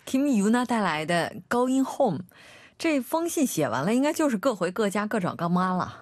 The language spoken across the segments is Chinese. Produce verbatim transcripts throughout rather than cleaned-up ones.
Kim Yuna 带来的 Going Home， 这封信写完了应该就是各回各家各找各妈了。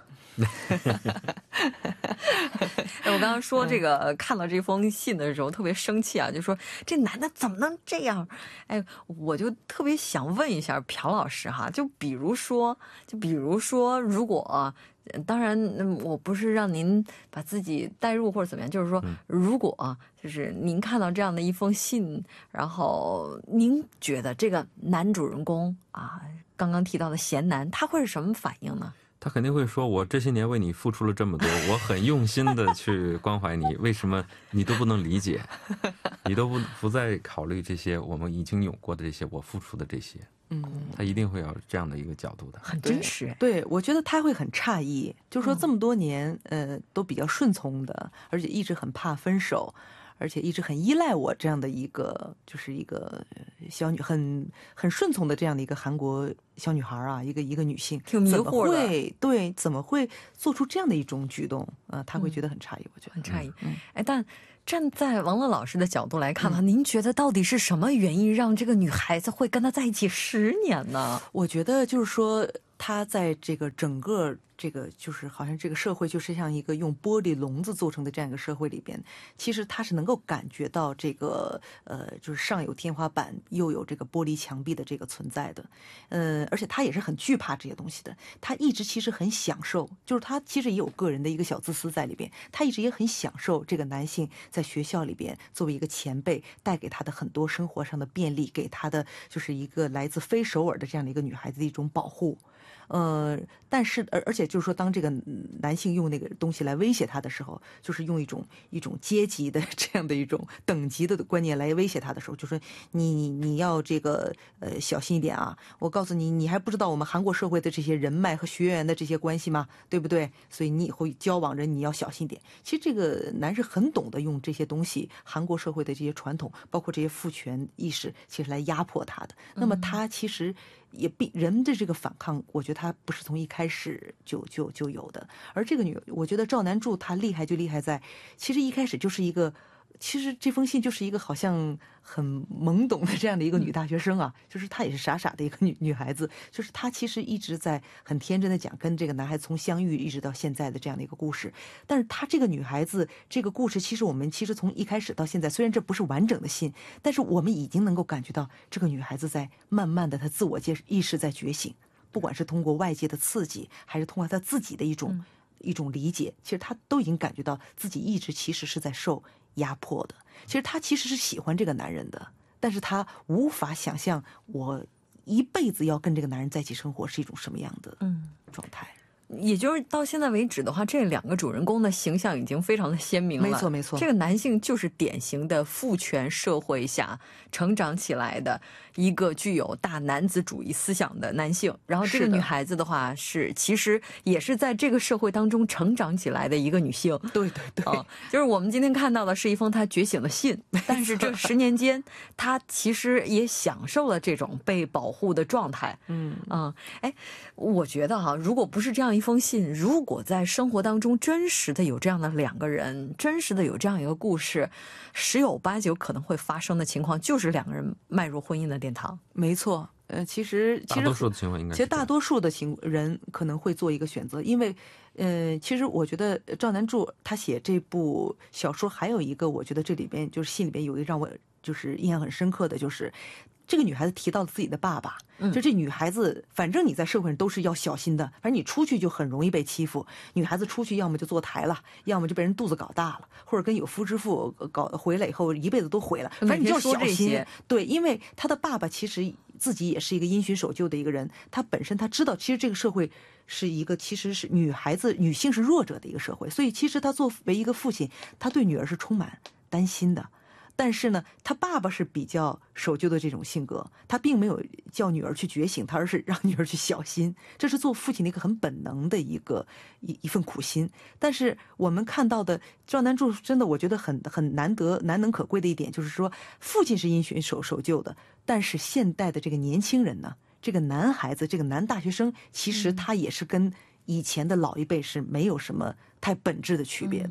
我刚刚说这个看到这封信的时候特别生气啊，就说这男的怎么能这样。哎，我就特别想问一下朴老师哈，就比如说就比如说如果当然我不是让您把自己代入或者怎么样，就是说如果就是您看到这样的一封信，然后您觉得这个男主人公啊刚刚提到的贤男他会是什么反应呢？ 他肯定会说，我这些年为你付出了这么多，我很用心的去关怀你，为什么你都不能理解，你都不不再考虑这些我们已经有过的这些我付出的这些。嗯，他一定会有这样的一个角度的， 很真实。对，我觉得他会很诧异，就是说这么多年呃都比较顺从的，而且一直很怕分手，而且一直很依赖我这样的一个就是一个小女很很顺从的这样的一个韩国小女孩啊，一个一个女性， 挺迷惑的， 怎么会对怎么会做出这样的一种举动啊、呃？她会觉得很诧异，嗯、我觉得很诧异。嗯，哎，但站在王乐老师的角度来看呢、嗯，您觉得到底是什么原因让这个女孩子会跟他在一起十年呢？ 我觉得就是说，她在这个整个这个就是好像这个社会就是像一个用玻璃笼子做成的这样一个社会里边，其实她是能够感觉到这个呃，就是上有天花板，又有这个玻璃墙壁的这个存在的，呃，而且她也是很惧怕这些东西的。她一直其实很享受，就是她其实也有个人的一个小自私在里边，她一直也很享受这个男性在学校里边作为一个前辈带给她的很多生活上的便利，给她的就是一个来自非首尔的这样的一个女孩子的一种保护。呃，但是而而且就是说，当这个男性用那个东西来威胁他的时候，就是用一种一种阶级的这样的一种等级的观念来威胁他的时候，就说你你要这个呃小心一点啊！我告诉你，你还不知道我们韩国社会的这些人脉和学员的这些关系吗？对不对？所以你以后交往人你要小心点。其实这个男是很懂得用这些东西，韩国社会的这些传统，包括这些父权意识，其实来压迫他的。那么他其实也必人的这个反抗，我觉得他不是从一开始就就就有的。而这个女，我觉得赵南柱她厉害就厉害在，其实一开始就是一个，其实这封信就是一个好像很懵懂的这样的一个女大学生啊，就是她也是傻傻的一个女女孩子，就是她其实一直在很天真的讲跟这个男孩子从相遇一直到现在的这样的一个故事。但是她这个女孩子这个故事，其实我们其实从一开始到现在，虽然这不是完整的信，但是我们已经能够感觉到这个女孩子在慢慢的她自我意识在觉醒。不管是通过外界的刺激，还是通过他自己的一种、嗯、一种理解，其实他都已经感觉到自己一直其实是在受压迫的。其实他其实是喜欢这个男人的，但是他无法想象我一辈子要跟这个男人在一起生活是一种什么样的状态。 嗯，也就是到现在为止的话，这两个主人公的形象已经非常的鲜明了。 没错没错， 这个男性就是典型的父权社会下成长起来的一个具有大男子主义思想的男性，然后这个女孩子的话是其实也是在这个社会当中成长起来的一个女性。 对对对、 嗯、就是我们今天看到的是一封她觉醒的信，但是这十年间她其实也享受了这种被保护的状态。嗯嗯，哎，我觉得哈，如果不是这样一封信，如果在生活当中真实的有这样的两个人，真实的有这样一个故事，十有八九可能会发生的情况就是两个人迈入婚姻的殿堂。 没错，呃，其实其实大多数的情况应该， 其实大多数的情人可能会做一个选择，因为呃，其实我觉得赵南柱他写这部小说还有一个，我觉得这里边就是信里边有一个让我就是印象很深刻的，就是这个女孩子提到了自己的爸爸，就这女孩子反正你在社会上都是要小心的，反正你出去就很容易被欺负。女孩子出去要么就坐台了，要么就被人肚子搞大了，或者跟有夫之妇搞回来以后一辈子都毁了，反正你就要小心。对，因为他的爸爸其实自己也是一个因循守旧的一个人，他本身他知道其实这个社会是一个其实是女孩子女性是弱者的一个社会，所以其实他作为一个父亲，他对女儿是充满担心的。但是呢，他爸爸是比较守旧的这种性格，他并没有叫女儿去觉醒，他而是让女儿去小心，这是做父亲的一个很本能的一个一一份苦心。但是我们看到的赵南柱真的我觉得很很难得难能可贵的一点，就是说父亲是因循守守旧的，但是现代的这个年轻人呢，这个男孩子这个男大学生，其实他也是跟以前的老一辈是没有什么太本质的区别的。嗯，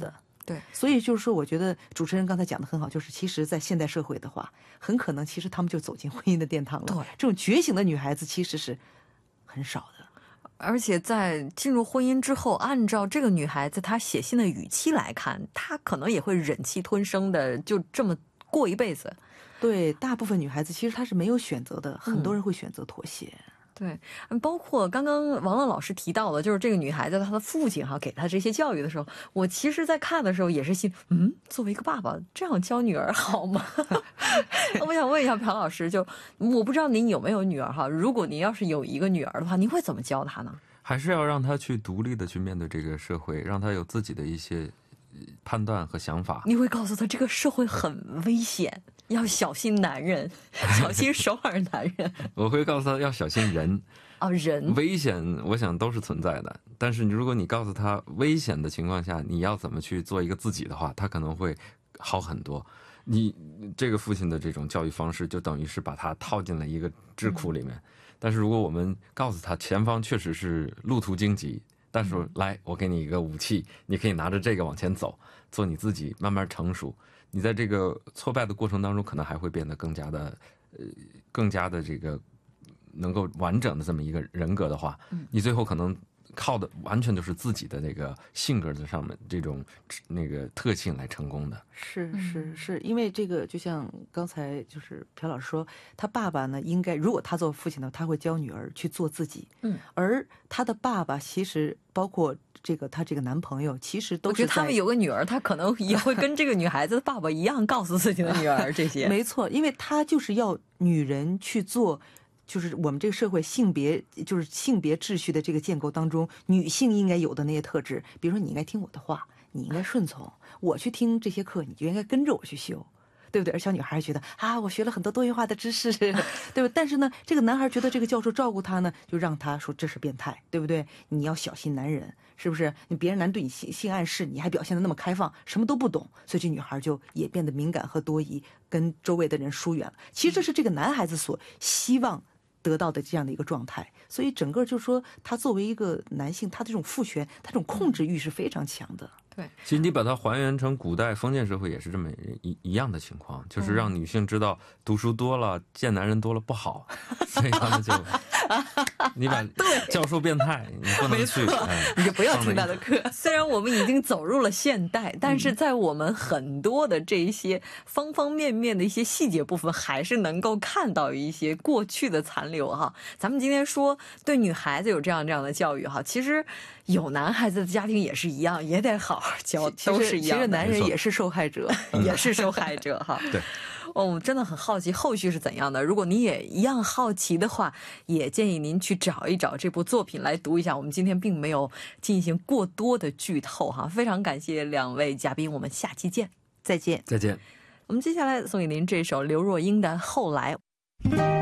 对， 所以就是说，我觉得主持人刚才讲的很好，就是其实，在现代社会的话，很可能其实他们就走进婚姻的殿堂了。 对， 这种觉醒的女孩子其实是很少的。 而且在进入婚姻之后，按照这个女孩子她写信的语气来看，她可能也会忍气吞声的就这么过一辈子。 对，大部分女孩子其实她是没有选择的，很多人会选择妥协。 嗯对，包括刚刚王乐老师提到的，就是这个女孩子她的父亲哈给她这些教育的时候，我其实在看的时候也是心，嗯，作为一个爸爸这样教女儿好吗？我想问一下朴老师，就我不知道您有没有女儿哈，如果您要是有一个女儿的话，您会怎么教她呢？ 还是要让她去独立的去面对这个社会，让她有自己的一些判断和想法。 你会告诉她这个社会很危险，要小心男人，小心首尔男人。 我会告诉他要小心人。 哦，人危险，我想都是存在的。但是如果你告诉他危险的情况下，你要怎么去做一个自己的话，他可能会好很多。你这个父亲的这种教育方式，就等于是把他套进了一个智库里面。嗯、但是如果我们告诉他前方确实是路途荆棘，但是来，我给你一个武器，你可以拿着这个往前走，做你自己，慢慢成熟。你在这个挫败的过程当中，可能还会变得更加的，呃，更加的这个能够完整的这么一个人格的话，你最后可能靠的完全就是自己的那个性格的上面这种那个特性来成功的。 是是是，因为这个就像刚才就是朴老师说，他爸爸呢应该，如果他做父亲呢，他会教女儿去做自己。嗯，而他的爸爸其实包括这个他这个男朋友，其实都是我觉得他们有个女儿，他可能也会跟这个女孩子的爸爸一样，告诉自己的女儿这些。 没错，因为他就是要女人去做。就是我们这个社会性别，就是性别秩序的这个建构当中，女性应该有的那些特质，比如说你应该听我的话，你应该顺从，我去听这些课，你就应该跟着我去修，对不对？而小女孩觉得啊，我学了很多多元化的知识，对吧？但是呢，这个男孩觉得这个教授照顾他呢，就让他说这是变态，对不对？你要小心男人，是不是？你别人男对你性性暗示，你还表现得那么开放，什么都不懂，所以这女孩就也变得敏感和多疑，跟周围的人疏远了。其实这是这个男孩子所希望得到的这样的一个状态，所以整个就是说，他作为一个男性，他这种父权，他这种控制欲是非常强的。 对， 其实你把它还原成古代封建社会也是这么一一样的情况，就是让女性知道读书多了见男人多了不好，所以他们就你把教授变态，你不能去，哎、 你就不要听他的课。虽然我们已经走入了现代，但是在我们很多的这一些方方面面的一些细节部分，还是能够看到一些过去的残留哈。咱们今天说对女孩子有这样这样的教育哈，其实有男孩子的家庭也是一样，也得好好教，都是一样的。 其实男人也是受害者， 也是受害者哈。 对。 哦，我真的很好奇后续是怎样的。如果你也一样好奇的话，也建议您去找一找这部作品来读一下。我们今天并没有进行过多的剧透哈，非常感谢两位嘉宾，我们下期见，再见， 再见。 再见。 我们接下来送给您这首刘若英的《后来》。